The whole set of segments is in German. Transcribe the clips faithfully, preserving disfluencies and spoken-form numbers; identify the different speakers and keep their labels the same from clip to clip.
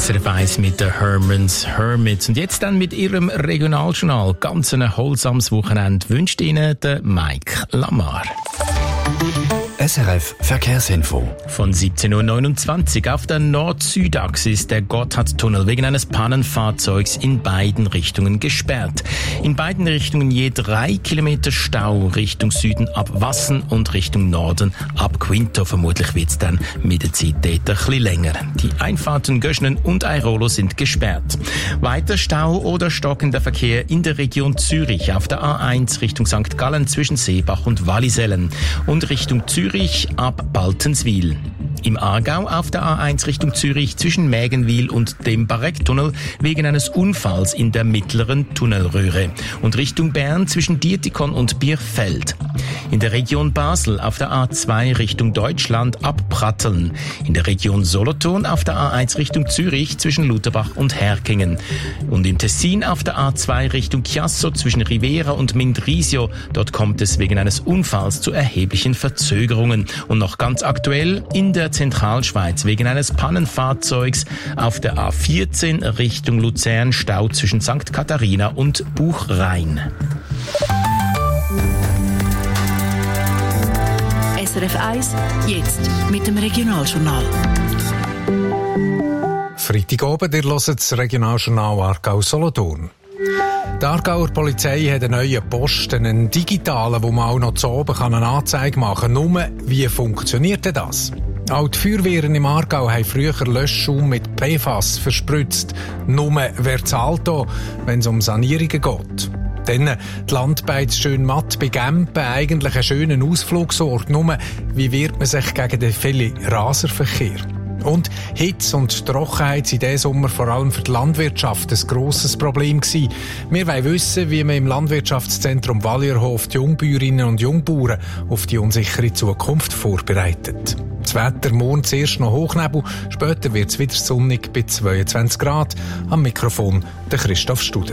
Speaker 1: S R F eins mit den Hermans Hermits. Und jetzt dann mit ihrem Regionaljournal. Ganz ein holsames Wochenende wünscht Ihnen der Mike Lamar.
Speaker 2: S R F Verkehrsinfo.
Speaker 1: Von siebzehn Uhr neunundzwanzig auf der Nord-Süd-Achse ist der Gotthardtunnel wegen eines Pannenfahrzeugs in beiden Richtungen gesperrt. In beiden Richtungen je drei Kilometer Stau, Richtung Süden ab Wassen und Richtung Norden ab Quinto. Vermutlich wird es dann mit der Zeit dort ein bisschen länger. Die Einfahrten Göschnen und Airolo sind gesperrt. Weiter Stau oder stockender Verkehr in der Region Zürich auf der A eins Richtung Sankt Gallen zwischen Seebach und Wallisellen und Richtung Zürich ab Baltenswil. Im Aargau auf der A eins Richtung Zürich zwischen Mägenwil und dem Barecktunnel wegen eines Unfalls in der mittleren Tunnelröhre und Richtung Bern zwischen Dietikon und Birchfeld. In der Region Basel auf der A zwei Richtung Deutschland ab Pratteln. In der Region Solothurn auf der A eins Richtung Zürich zwischen Lutherbach und Herkingen. Und im Tessin auf der A zwei Richtung Chiasso zwischen Rivera und Mindrisio. Dort kommt es wegen eines Unfalls zu erheblichen Verzögerungen. Und noch ganz aktuell in der Zentralschweiz wegen eines Pannenfahrzeugs auf der A vierzehn Richtung Luzern Stau zwischen Sankt Katharina und Buchrhein.
Speaker 3: S R F eins, jetzt mit dem Regionaljournal.
Speaker 4: Freitagabend, ihr hört das Regionaljournal Aargau-Solothurn. Die Aargauer Polizei hat einen neuen Posten, einen digitalen, wo man auch noch zu oben eine Anzeige machen kann. Nur, wie funktioniert denn das? Auch die Feuerwehren im Aargau haben früher Löschschaum mit P F A S verspritzt. Nur, wer zahlt da, wenn es um Sanierungen geht? Dann die Landbeiz schön matt bei Gempen, eigentlich einen schönen Ausflugsort. Nur, wie wehrt man sich gegen den vielen Raserverkehr? Und Hitze und Trockenheit sind diesen Sommer vor allem für die Landwirtschaft ein grosses Problem gewesen. Wir wollen wissen, wie man im Landwirtschaftszentrum Wallierhof die Jungbäuerinnen und Jungbauern auf die unsichere Zukunft vorbereitet. Das Wetter morgen zuerst noch Hochnebel, später wird es wieder sonnig bei zweiundzwanzig Grad. Am Mikrofon der Christoph Studer.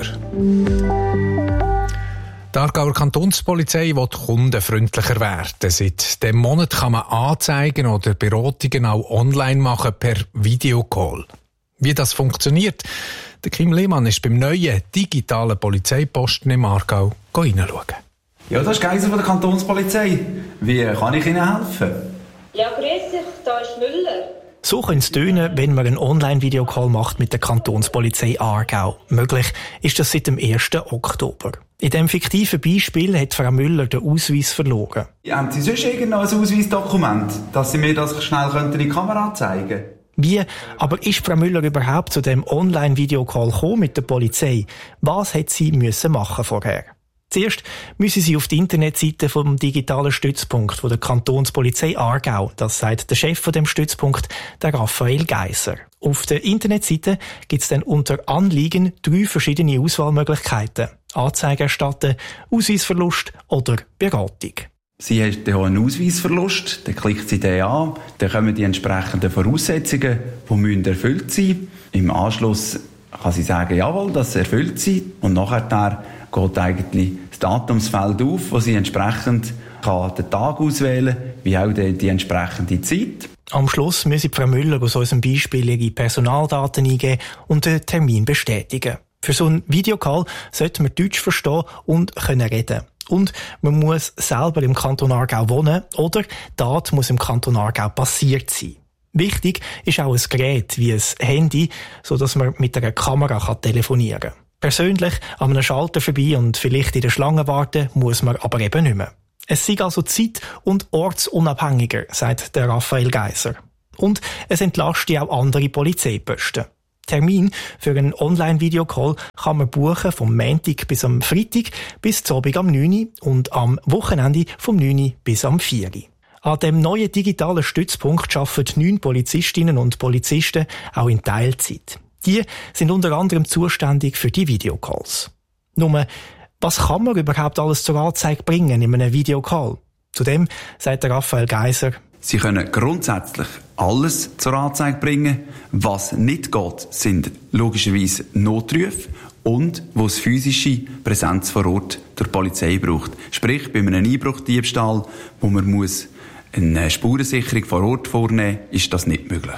Speaker 4: Die Aargauer Kantonspolizei will kundenfreundlicher werden. Seit diesem Monat kann man Anzeigen oder Beratungen auch online machen per Videocall. Wie das funktioniert, der Kim Lehmann ist beim neuen digitalen Polizeiposten im Aargau hineinschauen.
Speaker 5: Ja, das ist Geiser von der Kantonspolizei. Wie kann ich Ihnen helfen?
Speaker 6: Ja, grüß dich, da ist Müller.
Speaker 7: So könnte es tönen, wenn man einen Online-Videocall macht mit der Kantonspolizei Aargau. Möglich ist das seit dem ersten Oktober. In diesem fiktiven Beispiel hat Frau Müller den Ausweis verloren.
Speaker 5: Ja, haben Sie sonst irgendein Ausweisdokument, dass Sie mir das schnell in die Kamera zeigen könnten?
Speaker 7: Wie aber ist Frau Müller überhaupt zu dem Online-Videocall gekommen mit der Polizei? Was hat sie müssen machen vorher? Zuerst müssen Sie auf die Internetseite vom digitalen Stützpunkt von der Kantonspolizei Aargau. Das sagt der Chef von dem Stützpunkt, der Raphael Geiser. Auf der Internetseite gibt es dann unter Anliegen drei verschiedene Auswahlmöglichkeiten. Anzeige erstatten, Ausweisverlust oder Beratung.
Speaker 5: Sie haben hier einen Ausweisverlust, dann klickt Sie den an, dann kommen die entsprechenden Voraussetzungen, die müssen erfüllt sein. Im Anschluss kann sie sagen, jawohl, das erfüllt sie. Und nachher geht eigentlich das Datumsfeld auf, wo sie entsprechend kann den Tag auswählen kann, wie auch die, die entsprechende Zeit.
Speaker 7: Am Schluss müssen Frau Müller aus unserem Beispiel ihre Personaldaten eingeben und den Termin bestätigen. Für so einen Videocall sollte man Deutsch verstehen und können reden. Und man muss selber im Kanton Aargau wohnen oder die Tat muss im Kanton Aargau passiert sein. Wichtig ist auch ein Gerät wie ein Handy, sodass man mit einer Kamera telefonieren kann. Persönlich an einem Schalter vorbei und vielleicht in der Schlange warten muss man aber eben nicht mehr. Es sei also zeit- und ortsunabhängiger, sagt der Raphael Geiser. Und es entlastet auch andere Polizeiposten. Termin für einen Online-Videocall kann man buchen vom Montag bis am Freitag bis zum Abend am neun Uhr und am Wochenende vom neun Uhr bis am vier Uhr. An dem neuen digitalen Stützpunkt arbeiten neun Polizistinnen und Polizisten auch in Teilzeit. Die sind unter anderem zuständig für die Videocalls. Nur, was kann man überhaupt alles zur Anzeige bringen in einem Videocall? Zudem sagt der Raphael Geiser:
Speaker 5: Sie können grundsätzlich alles zur Anzeige bringen. Was nicht geht, sind logischerweise Notrufe und wo es physische Präsenz vor Ort der Polizei braucht. Sprich, bei einem Einbruchdiebstahl, wo man muss eine Spurensicherung vor Ort vornehmen muss, ist das nicht möglich.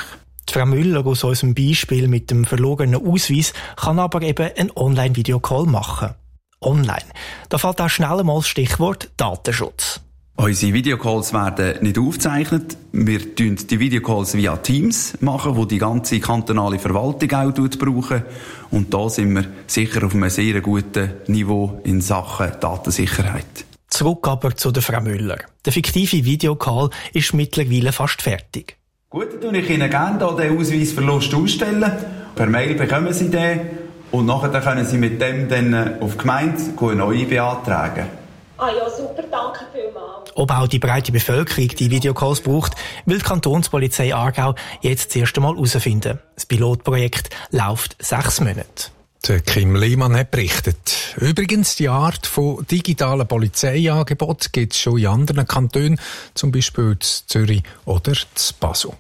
Speaker 7: Die Frau Müller aus unserem Beispiel mit dem verlogenen Ausweis kann aber eben einen Online-Videocall machen. Online. Da fällt auch schnell einmal das Stichwort Datenschutz.
Speaker 5: Unsere Videocalls werden nicht aufgezeichnet. Wir tun die Videocalls via Teams machen, wo die ganze kantonale Verwaltung auch brauchen. Und da sind wir sicher auf einem sehr guten Niveau in Sachen Datensicherheit.
Speaker 7: Zurück aber zu der Frau Müller. Der fiktive Videocall ist mittlerweile fast fertig.
Speaker 5: Gut, dann tue ich Ihnen gerne den Ausweisverlust ausstellen. Per Mail bekommen Sie den und nachher können Sie mit dem dann auf die Gemeinde eine neue beantragen.
Speaker 6: Ah ja, super, danke vielmals.
Speaker 7: Ob auch die breite Bevölkerung die Videocalls braucht, will die Kantonspolizei Aargau jetzt das erste Mal herausfinden. Das Pilotprojekt läuft sechs Monate.
Speaker 4: Der Kim Lehmann hat berichtet. Übrigens, die Art von digitalen Polizeiangeboten gibt es schon in anderen Kantonen, zum Beispiel in Zürich oder in Basel.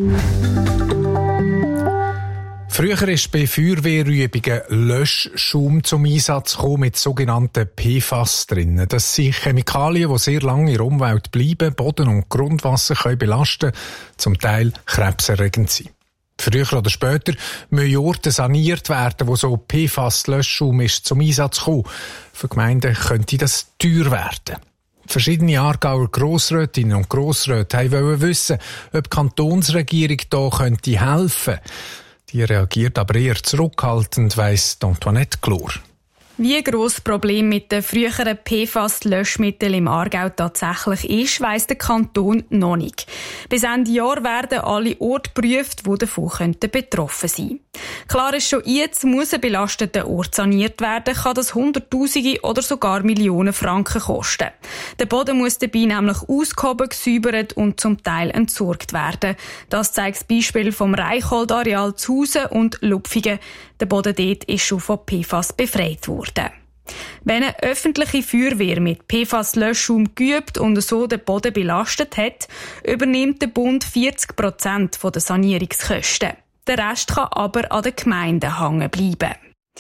Speaker 4: Früher ist bei Feuerwehrübungen Löschschaum zum Einsatz gekommen mit sogenannten P F A S drinnen. Das sind Chemikalien, die sehr lange in der Umwelt bleiben, Boden und Grundwasser können belasten, zum Teil krebserregend sind. Früher oder später müssen Orte saniert werden, wo so P F A S-Löschschaum ist zum Einsatz kommen. Für Gemeinden könnte das teuer werden. Verschiedene Aargauer Grossrätinnen und Grossräte wollten wissen, ob die Kantonsregierung hier könnte helfen könnte. Die reagiert aber eher zurückhaltend, weiss Antoinette Glor.
Speaker 8: Wie gross das Problem mit den früheren P F A S-Löschmitteln im Aargau tatsächlich ist, weiss der Kanton noch nicht. Bis Ende Jahr werden alle Orte geprüft, die davon betroffen sein könnten. Klar ist schon jetzt, muss ein belasteter Ort saniert werden, kann das Hunderttausende oder sogar Millionen Franken kosten. Der Boden muss dabei nämlich ausgehoben, gesäubert und zum Teil entsorgt werden. Das zeigt das Beispiel vom Reichholdareal Zhausen und Lupfingen. Der Boden dort ist schon von P F A S befreit worden. Wenn eine öffentliche Feuerwehr mit P F A S-Löschschaum geübt und so den Boden belastet hat, übernimmt der Bund vierzig Prozent der Sanierungskosten. Der Rest kann aber an den Gemeinden hängen bleiben.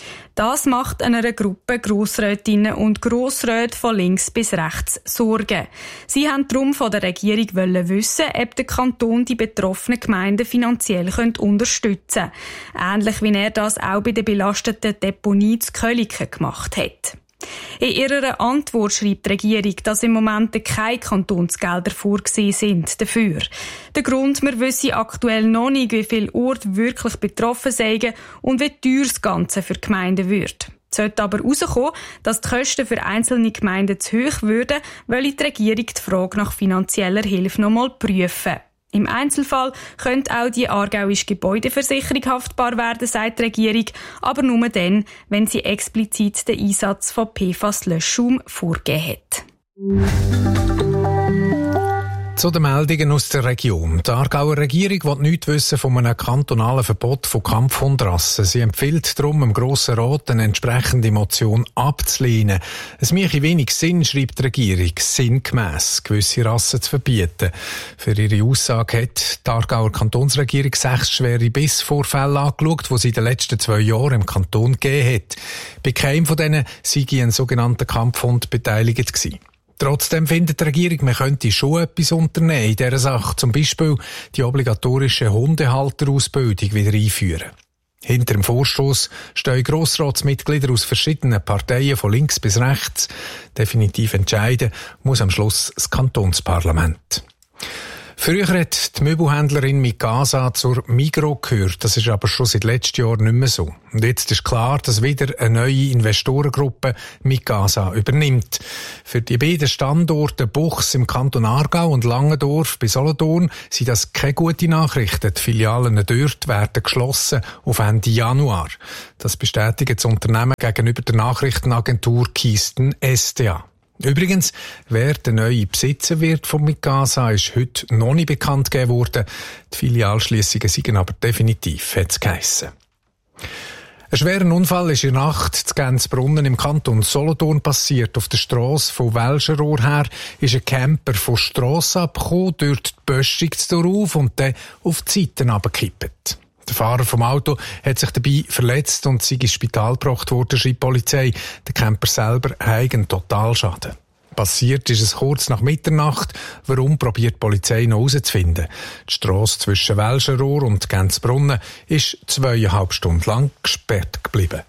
Speaker 8: Das macht einer Gruppe Grossrätinnen und Grossräte von links bis rechts Sorgen. Sie haben darum von der Regierung wissen, ob der Kanton die betroffenen Gemeinden finanziell unterstützen könnte. Ähnlich wie er das auch bei der belasteten Deponie zu Köliken gemacht hat. In ihrer Antwort schreibt die Regierung, dass im Moment keine Kantonsgelder vorgesehen sind dafür. Der Grund, wir wissen aktuell noch nicht, wie viele Orte wirklich betroffen seien und wie teuer das Ganze für die Gemeinden wird. Es sollte aber herauskommen, dass die Kosten für einzelne Gemeinden zu hoch würden, weil die Regierung die Frage nach finanzieller Hilfe noch einmal prüfen. Im Einzelfall könnte auch die aargauische Gebäudeversicherung haftbar werden, sagt die Regierung, aber nur dann, wenn sie explizit den Einsatz von P F A S-Löschschaum vorgegeben hat.
Speaker 4: Zu den Meldungen aus der Region. Die Aargauer Regierung will nichts wissen von einem kantonalen Verbot von Kampfhundrassen. Sie empfiehlt darum dem Grossen Rat, eine entsprechende Motion abzulehnen. Es mache wenig Sinn, schreibt die Regierung, sinngemäss gewisse Rassen zu verbieten. Für ihre Aussage hat die Aargauer Kantonsregierung sechs schwere Bissvorfälle angeschaut, die sie in den letzten zwei Jahren im Kanton gegeben hat. Bei keinem von denen sei ein sogenannter Kampfhund beteiligt gewesen. Trotzdem findet die Regierung, man könnte schon etwas unternehmen in dieser Sache, zum Beispiel die obligatorische Hundehalterausbildung wieder einführen. Hinter dem Vorstoss stehen Grossratsmitglieder aus verschiedenen Parteien von links bis rechts. Definitiv entscheiden muss am Schluss das Kantonsparlament. Früher hat die Möbelhändlerin Mikasa zur Migros gehört. Das ist aber schon seit letztem Jahr nicht mehr so. Und jetzt ist klar, dass wieder eine neue Investorengruppe Mikasa übernimmt. Für die beiden Standorte Buchs im Kanton Aargau und Langendorf bei Solothurn sind das keine gute Nachrichten. Die Filialen dort werden geschlossen auf Ende Januar. Das bestätigt das Unternehmen gegenüber der Nachrichtenagentur Kisten S D A. Übrigens, wer der neue Besitzer wird von Mikasa, ist heute noch nicht bekannt gegeben worden. Die Filialschliessungen seien aber definitiv, hat es geheissen. Ein schwerer Unfall ist in der Nacht zu Gänzbrunnen im Kanton Solothurn passiert. Auf der Strasse von Welscherohr her ist ein Camper von der Strasse abgekommen, durch die Böschung auf und dann auf die Seiten runtergekippt. Der Fahrer vom Auto hat sich dabei verletzt und sei ins Spital gebracht worden, schreibt die Polizei. Der Camper selber hat einen Totalschaden. Passiert ist es kurz nach Mitternacht. Warum probiert die Polizei noch herauszufinden? Die Strasse zwischen Welschenrohr und Gänzbrunnen ist zweieinhalb Stunden lang gesperrt geblieben.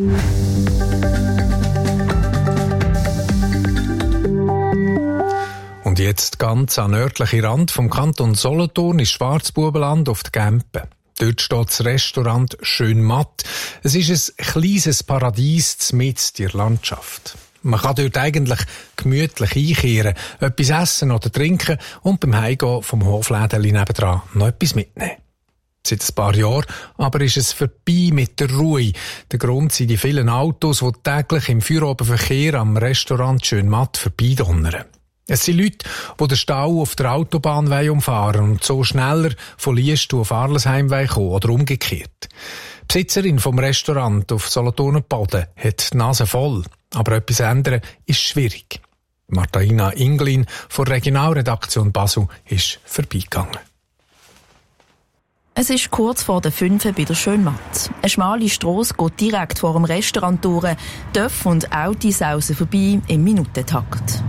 Speaker 4: Und jetzt ganz an nördlichen Rand vom Kanton Solothurn ist Schwarzbubenland auf der Gempe. Dort steht das Restaurant Schön Matt. Es ist ein kleines Paradies mitten in der Landschaft. Man kann dort eigentlich gemütlich einkehren, etwas essen oder trinken und beim Heimgehen vom Hoflädeli nebendran noch etwas mitnehmen. Seit ein paar Jahren aber ist es vorbei mit der Ruhe. Der Grund sind die vielen Autos, die täglich im Feierabendverkehr am Restaurant Schön Matt vorbeidonnern. Es sind Leute, die den Stau auf der Autobahn umfahren und so schneller von Liestal auf Arlesheim kommen oder umgekehrt. Die Besitzerin vom Restaurant auf Solothurner Boden hat die Nase voll, aber etwas ändern ist schwierig. Martina Inglin von der Regionalredaktion Basel ist vorbeigegangen.
Speaker 9: Es ist kurz vor der fünf bei der Schön Matt. Eine schmale Strasse geht direkt vor dem Restaurant durch, Töff und Autos sausen vorbei im Minutentakt.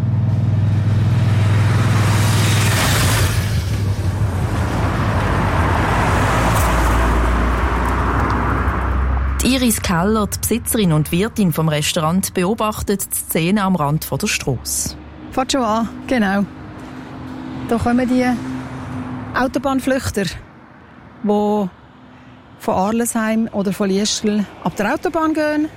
Speaker 9: Iris Keller, die Besitzerin und Wirtin vom Restaurant, beobachtet die Szene am Rand der Strasse.
Speaker 10: Fährt schon an, genau. Da kommen die Autobahnflüchter, die von Arlesheim oder von Liestal ab der Autobahn gehen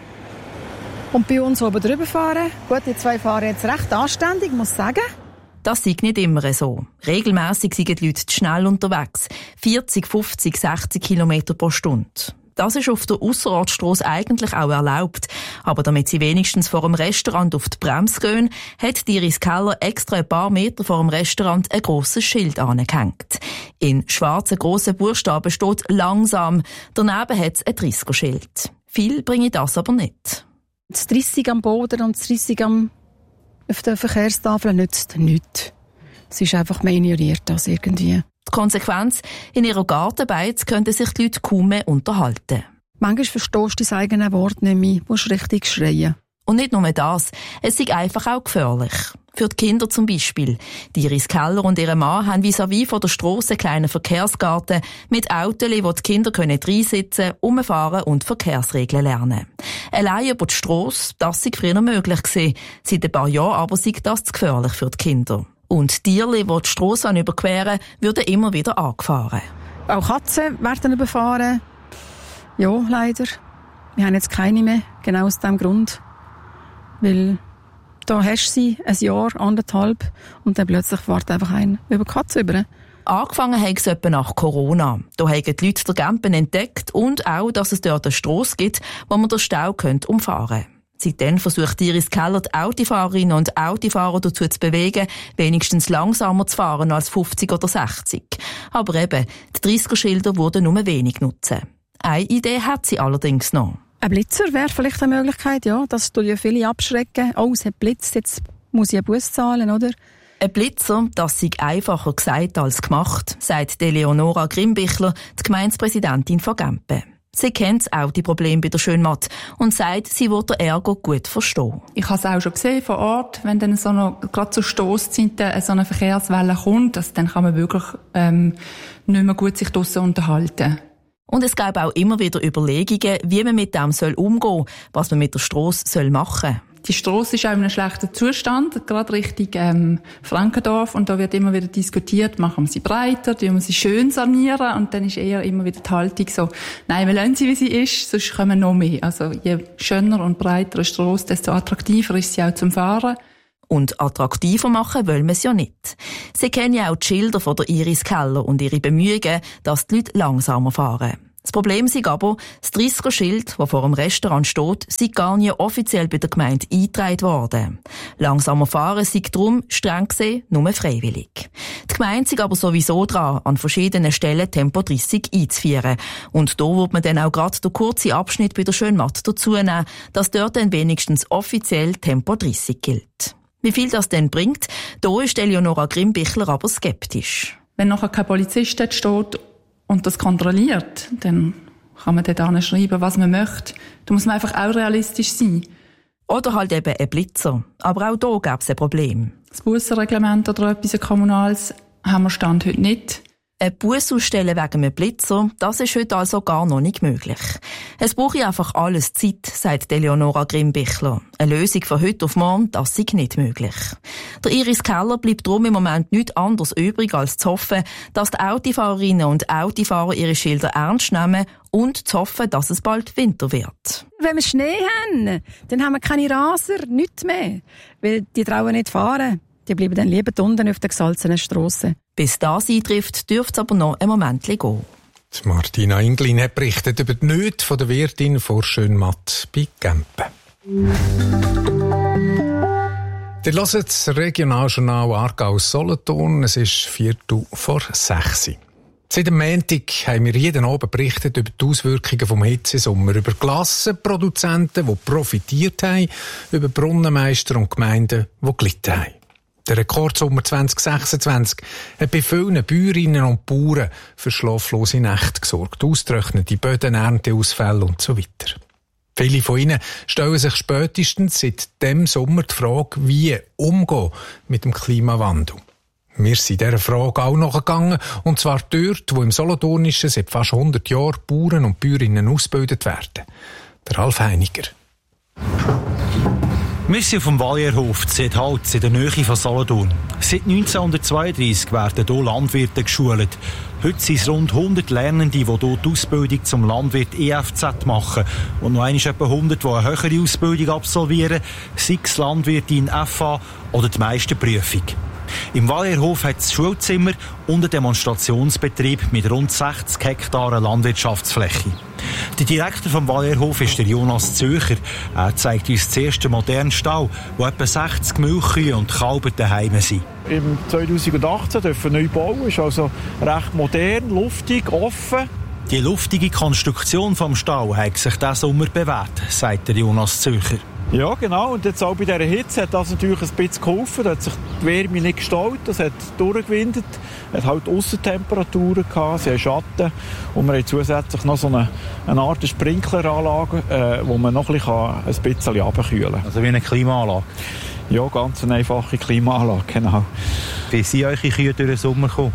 Speaker 10: und bei uns oben drüber fahren. Gut, die zwei fahren jetzt recht anständig, muss ich sagen.
Speaker 9: Das sei nicht immer so. Regelmässig sind die Leute zu schnell unterwegs. vierzig, fünfzig, sechzig Kilometer pro Stunde. Das ist auf der Ausserortstrasse eigentlich auch erlaubt. Aber damit sie wenigstens vor dem Restaurant auf die Bremse gehen, hat Iris Keller extra ein paar Meter vor dem Restaurant ein grosses Schild angehängt. In schwarzen grossen Buchstaben steht «Langsam». Daneben hat es ein dreißiger-Schild. Viel bringe das aber nicht.
Speaker 10: Das dreißig am Boden und das dreißig am auf der Verkehrstafel nützt nichts. Es ist einfach, man ignoriert das irgendwie.
Speaker 9: Die Konsequenz, in ihrer Gartenbeiz könnten sich die Leute kaum mehr unterhalten.
Speaker 10: Manchmal verstehst du dein eigenes Wort nicht mehr, musst richtig schreien.
Speaker 9: Und nicht nur das, es ist einfach auch gefährlich. Für die Kinder zum Beispiel. Die Iris Keller und ihr Mann haben vis-à-vis von der Strasse einen kleinen Verkehrsgarten mit Autos, wo die Kinder reinsitzen können, umfahren und Verkehrsregeln lernen. Allein über die Strasse, das sei früher möglich gewesen. Seit ein paar Jahren aber sei das zu gefährlich für die Kinder. Und Tierli, die die Strasse überqueren, würden immer wieder angefahren.
Speaker 10: Auch Katzen werden überfahren. Ja, leider. Wir haben jetzt keine mehr, genau aus diesem Grund. Weil da hast du sie ein Jahr, anderthalb, und dann plötzlich fährt einfach ein über die Katze über.
Speaker 9: Angefangen hat es etwa nach Corona. Da haben die Leute den Gempen entdeckt und auch, dass es dort eine Strasse gibt, wo man den Stau umfahren könnte. Seitdem versucht Iris Keller, die Autofahrerinnen und Autofahrer dazu zu bewegen, wenigstens langsamer zu fahren als fünfzig oder sechzig. Aber eben, die dreißiger-Schilder würden nur wenig nutzen. Eine Idee hat sie allerdings noch.
Speaker 10: Ein Blitzer wäre vielleicht eine Möglichkeit, ja. Das tut ja viele abschrecken. Oh, es hat blitzt, jetzt muss ich einen Bus zahlen, oder?
Speaker 9: Ein Blitzer, das sei einfacher gesagt als gemacht, sagt Eleonora Grimbichler, die Gemeindepräsidentin von Gempen. Sie kennt auch die Probleme bei der Schön Matt und sagt, sie will den Ärger gut verstehen.
Speaker 11: Ich habe es auch schon gesehen vor Ort, wenn dann so eine, gerade zur Stosszeiten so eine Verkehrswelle kommt, also dann kann man wirklich ähm, nicht mehr gut sich draussen unterhalten.
Speaker 9: Und es gäbe auch immer wieder Überlegungen, wie man mit dem soll umgehen soll, was man mit der Strasse machen soll.
Speaker 11: Die Strasse ist auch in einem schlechten Zustand, gerade Richtung ähm, Frankendorf. Und da wird immer wieder diskutiert, machen wir sie breiter, tun wir sie schön sanieren. Und dann ist eher immer wieder die Haltung so, nein, wir lassen sie, wie sie ist, sonst kommen noch mehr. Also je schöner und breiter eine Strasse, desto attraktiver ist sie auch zum Fahren.
Speaker 9: Und attraktiver machen wollen wir es ja nicht. Sie kennen ja auch die Schilder von der Iris Keller und ihre Bemühungen, dass die Leute langsamer fahren. Das Problem ist aber, das dreißiger-Schild, das vor dem Restaurant steht, sei gar nicht offiziell bei der Gemeinde eingetragen worden. Langsamer fahren sei darum, streng gesehen, nur freiwillig. Die Gemeinde sei aber sowieso dran, an verschiedenen Stellen Tempo dreißig einzuführen. Und da wird man dann auch gerade den kurzen Abschnitt bei der Schön Matt dazu nehmen, dass dort dann wenigstens offiziell Tempo dreißig gilt. Wie viel das denn bringt, da ist Eleonora Grimbichler aber skeptisch.
Speaker 11: Wenn nachher kein Polizist dort steht und das kontrolliert, dann kann man dort schreiben, was man möchte. Da muss man einfach auch realistisch sein.
Speaker 9: Oder halt eben ein Blitzer. Aber auch hier gäbe es ein Problem.
Speaker 11: Das Bussenreglement oder etwas Kommunales haben wir Stand heute nicht.
Speaker 9: Ein Bus ausstellen wegen einem Blitzer, das ist heute also gar noch nicht möglich. Es brauche einfach alles Zeit, sagt Eleonora Grimbichler. Eine Lösung von heute auf morgen, das sei nicht möglich. Der Iris Keller bleibt darum im Moment nichts anderes übrig, als zu hoffen, dass die Autofahrerinnen und Autofahrer ihre Schilder ernst nehmen und zu hoffen, dass es bald Winter wird.
Speaker 10: Wenn wir Schnee haben, dann haben wir keine Raser, nichts mehr. Weil die trauen nicht fahren. Die bleiben dann lieber unten auf der gesalzenen Strasse.
Speaker 9: Bis das eintrifft, dürfte es aber noch ein Moment gehen.
Speaker 4: Die Martina Inglin hat berichtet über die Nöte von der Wirtin vor Schönmatt bei Gempen. Ihr hört das Regionaljournal Aargau-Solothurn. Es ist Viertel vor sechs. Seit dem Montag haben wir jeden Abend berichtet über die Auswirkungen vom Hitzesommer, über Klassenproduzenten, die profitiert haben, über Brunnenmeister und Gemeinden, die gelitten haben. Der Rekordsommer zwanzig sechsundzwanzig hat bei vielen Bäuerinnen und Bauern für schlaflose Nächte gesorgt, ausgetrocknete Böden, Ernteausfälle und so weiter. Viele von ihnen stellen sich spätestens seit dem Sommer die Frage, wie umgehen mit dem Klimawandel. Wir sind dieser Frage auch nachgegangen, und zwar dort, wo im Solothurnischen seit fast hundert Jahren Bauern und Bäuerinnen ausgebildet werden. Der Ralf Heiniger.
Speaker 12: Wir sind auf dem Valierhof, Zed Holz, in der Nähe von Solothurn. Seit neunzehnhundertzweiunddreissig werden hier Landwirte geschult. Heute sind es rund hundert Lernende, die hier die Ausbildung zum Landwirt E F Z machen. Und noch einmal etwa hundert, die eine höhere Ausbildung absolvieren, sei es Landwirte in F A oder die Meisterprüfung. Im Valierhof hat es Schulzimmer und einen Demonstrationsbetrieb mit rund sechzig Hektar Landwirtschaftsfläche. Der Direktor vom Valierhof ist der Jonas Zürcher. Er zeigt uns zuerst den modernen Stall, wo etwa sechzig Milchkühe und Kälber daheim sind.
Speaker 13: Im zweitausendachtzehn dürfen wir neu bauen, ist also recht modern, luftig, offen.
Speaker 12: Die luftige Konstruktion vom Stall hat sich diesen Sommer bewährt, sagt der Jonas Zürcher.
Speaker 13: Ja, genau. Und jetzt auch bei dieser Hitze hat das natürlich ein bisschen geholfen. Da hat sich die Wärme nicht gestaut, das hat durchgewindet. Es hat halt Aussentemperaturen gehabt, sie haben Schatten. Und wir haben zusätzlich noch so eine, eine Art Sprinkleranlage, äh, wo man noch ein bisschen, ein bisschen runterkühlen kann.
Speaker 12: Also wie eine Klimaanlage?
Speaker 13: Ja, ganz eine einfache Klimaanlage, genau.
Speaker 12: Wie sind eure Kühe durch den Sommer gekommen?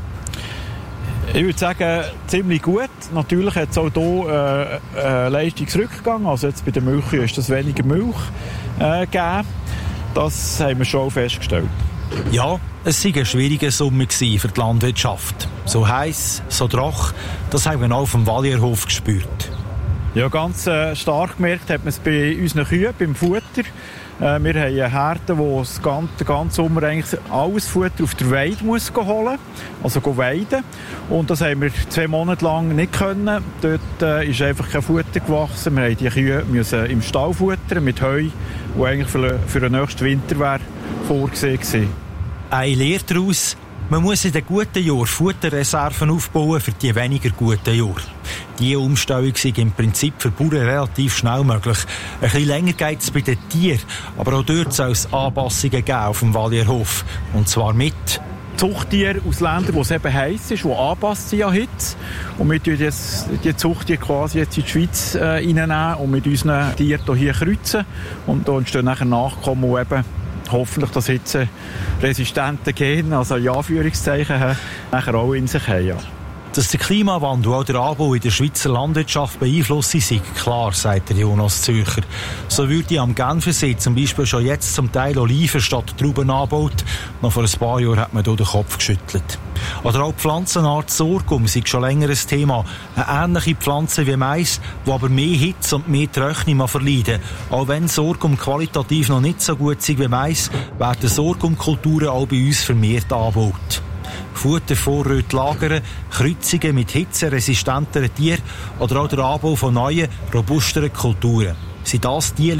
Speaker 13: Ich würde sagen, ziemlich gut. Natürlich hat es auch hier äh, äh, Leistungsrückgang. Also jetzt bei den Milchkühen ist das weniger Milch äh, gegeben. Das haben wir schon festgestellt.
Speaker 12: Ja, es war ein schwieriger Sommer für die Landwirtschaft. So heiß, so trocken, das haben wir auch auf dem Valierhof gespürt.
Speaker 13: Ja, ganz äh, stark gemerkt hat man es bei unseren Kühen, beim Futter. Äh, wir haben eine Herde, die das ganze, den ganzen Sommer eigentlich alles Futter auf der Weide muss holen, also weiden. Und das haben wir zwei Monate lang nicht können. Dort äh, ist einfach kein Futter gewachsen. Wir mussten die Kühe müssen im Stall futtern mit Heu, das eigentlich für, für den nächsten Winter wäre vorgesehen war.
Speaker 12: Eine Lehre daraus: Man muss in den guten Jahren Futterreserven aufbauen für die weniger guten Jahre. Diese Umstellung ist im Prinzip für Bauern relativ schnell möglich. Ein bisschen länger geht es bei den Tieren, aber auch dort soll es Anpassungen geben auf dem Valierhof. Und zwar mit
Speaker 13: Zuchttiere aus Ländern, wo es eben heiß ist, die angepasst sind an Hitze. Und wir tun jetzt die Zuchttiere quasi jetzt in die Schweiz äh, reinnehmen und mit unseren Tieren hier kreuzen. Und da entstehen nachher Nachkommen, die eben hoffentlich das hitzeresistente Gen, also in Anführungszeichen, nachher auch in sich haben. Ja.
Speaker 12: Dass der Klimawandel auch der Anbau in der Schweizer Landwirtschaft beeinflussen, ist klar, sagt der Jonas Zürcher. So würde am Genfersee zum Beispiel schon jetzt zum Teil Oliven statt Trauben angebaut. Noch vor ein paar Jahren hat man hier den Kopf geschüttelt. Oder auch die Pflanzenart Sorghum ist schon länger ein Thema. Eine ähnliche Pflanze wie Mais, die aber mehr Hitze und mehr Trockenheit verleiden. Auch wenn Sorghum qualitativ noch nicht so gut ist wie Mais, werden Sorghumkulturen auch bei uns vermehrt angebaut. Futtervorräte lagern, Kreuzungen mit hitzeresistenteren Tieren oder auch der Anbau von neuen, robusteren Kulturen. Sind das die